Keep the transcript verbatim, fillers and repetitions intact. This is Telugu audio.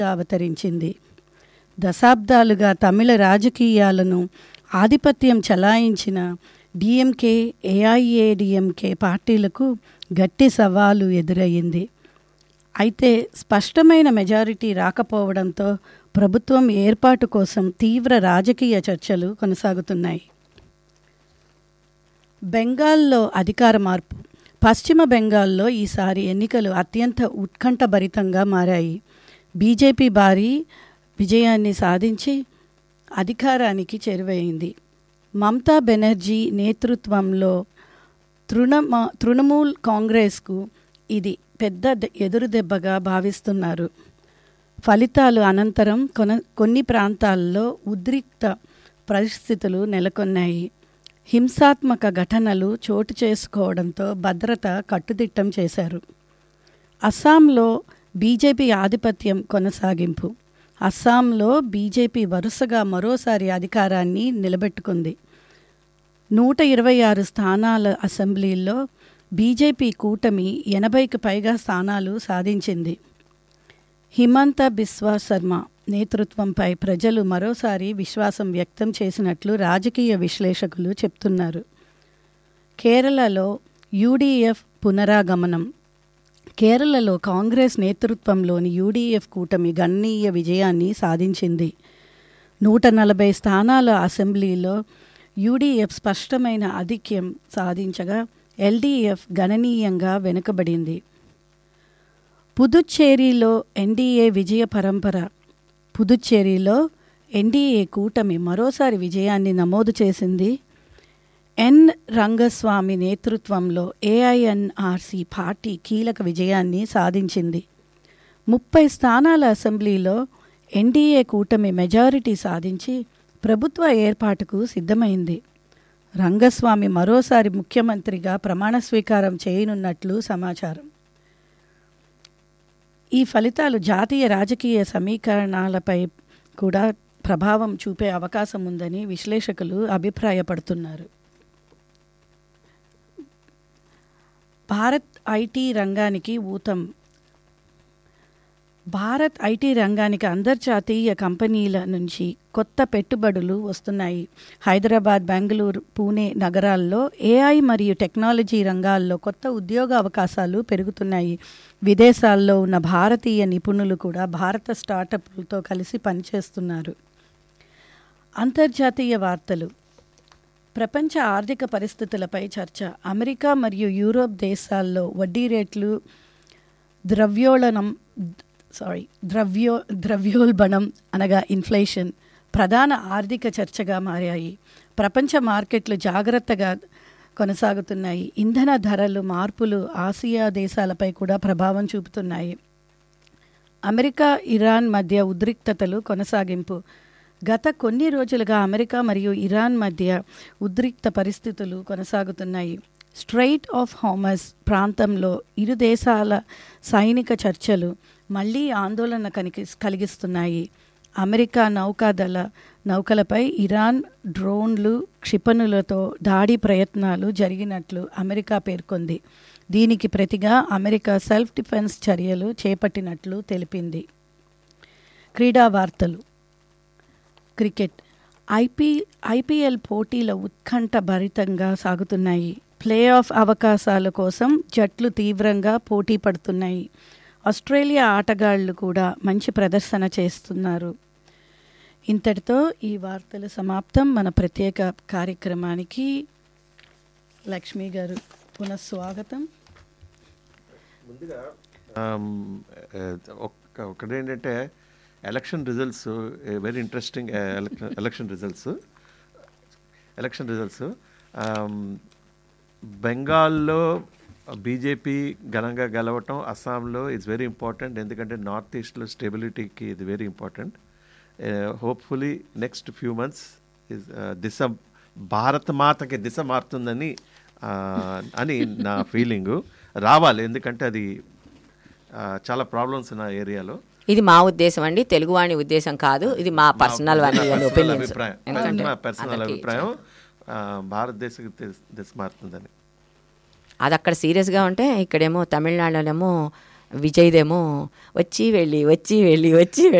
అవతరించింది. దశాబ్దాలుగా తమిళ రాజకీయాలను ఆధిపత్యం చెలాయించిన డిఎంకే, ఏఐఏడిఎంకే పార్టీలకు గట్టి సవాలు ఎదురయ్యింది. అయితే స్పష్టమైన మెజారిటీ రాకపోవడంతో ప్రభుత్వం ఏర్పాటు కోసం తీవ్ర రాజకీయ చర్చలు కొనసాగుతున్నాయి. బెంగాల్లో అధికార మార్పు. పశ్చిమ బెంగాల్లో ఈసారి ఎన్నికలు అత్యంత ఉత్కంఠభరితంగా మారాయి. బీజేపీ భారీ విజయాన్ని సాధించి అధికారానికి చేరువైంది. మమతా బెనర్జీ నేతృత్వంలో తృణమ తృణమూల్ కాంగ్రెస్కు ఇది పెద్ద ఎదురుదెబ్బగా భావిస్తున్నారు. ఫలితాలు అనంతరం కొన కొన్ని ప్రాంతాల్లో ఉద్రిక్త పరిస్థితులు నెలకొన్నాయి. హింసాత్మక ఘటనలు చోటు చేసుకోవడంతో భద్రత కట్టుదిట్టం చేశారు. అస్సాంలో బీజేపీ ఆధిపత్యం కొనసాగింపు. అస్సాంలో బీజేపీ వరుసగా మరోసారి అధికారాన్ని నిలబెట్టుకుంది. నూట ఇరవై ఆరు స్థానాల అసెంబ్లీల్లో బీజేపీ కూటమి ఎనభైకి పైగా స్థానాలు సాధించింది. హిమంత బిస్వా శర్మ నేతృత్వంపై ప్రజలు మరోసారి విశ్వాసం వ్యక్తం చేసినట్లు రాజకీయ విశ్లేషకులు చెప్తున్నారు. కేరళలో యూడీఎఫ్ పునరాగమనం. కేరళలో కాంగ్రెస్ నేతృత్వంలోని యూడీఎఫ్ కూటమి గణనీయ విజయాన్ని సాధించింది. నూట నలభై స్థానాల అసెంబ్లీలో యూడీఎఫ్ స్పష్టమైన ఆధిక్యం సాధించగా ఎల్డీఎఫ్ గణనీయంగా వెనుకబడింది. పుదుచ్చేరిలో ఎన్డీఏ విజయ పరంపర. పుదుచ్చేరిలో ఎన్డీఏ కూటమి మరోసారి విజయాన్ని నమోదు చేసింది. ఎన్ రంగస్వామి నేతృత్వంలో ఏఐఎన్ఆర్సీ పార్టీ కీలక విజయాన్ని సాధించింది. ముప్పై స్థానాల అసెంబ్లీలో ఎన్డీఏ కూటమి మెజారిటీ సాధించి ప్రభుత్వ ఏర్పాటుకు సిద్ధమైంది. రంగస్వామి మరోసారి ముఖ్యమంత్రిగా ప్రమాణ స్వీకారం చేయనున్నట్లు సమాచారం. ఈ ఫలితాలు జాతీయ రాజకీయ సమీకరణాలపై కూడా ప్రభావం చూపే అవకాశం ఉందని విశ్లేషకులు అభిప్రాయపడుతున్నారు. భారత్ ఐటీ రంగానికి ఊతం. భారత్ ఐటీ రంగానికి అంతర్జాతీయ కంపెనీల నుంచి కొత్త పెట్టుబడులు వస్తున్నాయి. హైదరాబాద్, బెంగళూరు, పూణే నగరాల్లో ఏఐ మరియు టెక్నాలజీ రంగాల్లో కొత్త ఉద్యోగ అవకాశాలు పెరుగుతున్నాయి. విదేశాల్లో ఉన్న భారతీయ నిపుణులు కూడా భారత స్టార్టప్లతో కలిసి పనిచేస్తున్నారు. అంతర్జాతీయ వార్తలు. ప్రపంచ ఆర్థిక పరిస్థితులపై చర్చ. అమెరికా మరియు యూరోప్ దేశాల్లో వడ్డీ రేట్లు ద్రవ్యోళనం సారీ ద్రవ్యో ద్రవ్యోల్బణం అనగా ఇన్ఫ్లేషన్ ప్రధాన ఆర్థిక చర్చగా మారాయి. ప్రపంచ మార్కెట్లు జాగ్రత్తగా కొనసాగుతున్నాయి. ఇంధన ధరలు మార్పులు ఆసియా దేశాలపై కూడా ప్రభావం చూపుతున్నాయి. అమెరికా, ఇరాన్ మధ్య ఉద్రిక్తతలు కొనసాగింపు. గత కొన్ని రోజులుగా అమెరికా మరియు ఇరాన్ మధ్య ఉద్రిక్త పరిస్థితులు కొనసాగుతున్నాయి. స్ట్రెయిట్ ఆఫ్ హార్మజ్ ప్రాంతంలో ఇరు దేశాల సైనిక చర్చలు మళ్లీ ఆందోళన కనిగి కలిగిస్తున్నాయి. అమెరికా నౌకాదళ నౌకలపై ఇరాన్ డ్రోన్లు, క్షిపణులతో దాడి ప్రయత్నాలు జరిగినట్లు అమెరికా పేర్కొంది. దీనికి ప్రతిగా అమెరికా సెల్ఫ్ డిఫెన్స్ చర్యలు చేపట్టినట్లు తెలిపింది. క్రీడా వార్తలు. క్రికెట్. ఐపీ ఐపీఎల్ పోటీల ఉత్కంఠ భరితంగా సాగుతున్నాయి. ప్లే ఆఫ్ అవకాశాల కోసం జట్లు తీవ్రంగా పోటీ పడుతున్నాయి. ఆస్ట్రేలియా ఆటగాళ్లు కూడా మంచి ప్రదర్శన చేస్తున్నారు. ఇంతటితో ఈ వార్తలు సమాప్తం. మన ప్రత్యేక కార్యక్రమానికి లక్ష్మి గారు పునఃస్వాగతం. ముందుగా ఒకటేంటంటే election results very interesting election results election results బెంగాల్లో బీజేపీ ఘనంగా గెలవటం, అస్సాంలో ఇట్స్ వెరీ ఇంపార్టెంట్. ఎందుకంటే నార్త్ ఈస్ట్లో స్టెబిలిటీకి ఇది very important. Hopefully next few months is దిశ భారత మాతకి దిశ మారుతుందని అని నా ఫీలింగు. రావాలి, ఎందుకంటే అది చాలా ప్రాబ్లమ్స్ ఉన్న ఏరియాలో. ఇది మా ఉద్దేశం అండి, తెలుగువాణి ఉద్దేశం కాదు. ఇది మా పర్సనల్ అభిప్రాయం పర్సనల్ అభిప్రాయం భారతదేశం దిశ మారుతుందని. అది అక్కడ సీరియస్గా ఉంటే ఇక్కడేమో తమిళనాడులోనేమో విజయ్దేమో వచ్చి వెళ్ళి వచ్చి వెళ్ళి వచ్చి